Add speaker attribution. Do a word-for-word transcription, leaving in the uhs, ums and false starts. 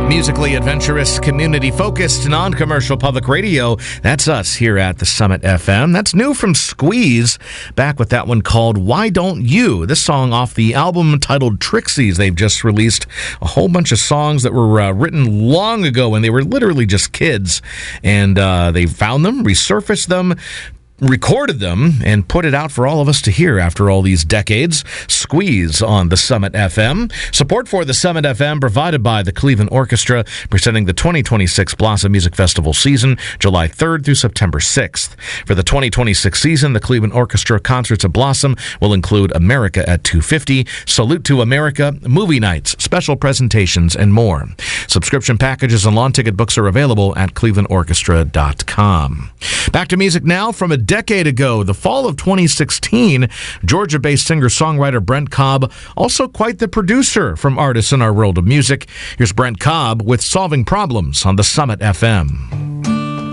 Speaker 1: Musically adventurous, community-focused, non-commercial public radio. That's us here at the Summit F M. That's new from Squeeze, back with that one called Why Don't You? This song off the album titled Trixies. They've just released a whole bunch of songs that were uh, written long ago when they were literally just kids. And uh, they found them, resurfaced them, recorded them, and put it out for all of us to hear after all these decades. Squeeze on the Summit F M. Support for the Summit F M provided by the Cleveland Orchestra, presenting the twenty twenty-six Blossom Music Festival season, July third through September sixth. For the twenty twenty-six season, the Cleveland Orchestra concerts at Blossom will include America at two fifty, Salute to America, movie nights, special presentations, and more. Subscription packages and lawn ticket books are available at cleveland orchestra dot com. Back to music now. From a decade ago, the fall of twenty sixteen, Georgia-based singer-songwriter Brent Cobb, also quite the producer from artists in our world of music. Here's Brent Cobb with Solving Problems on the Summit F M.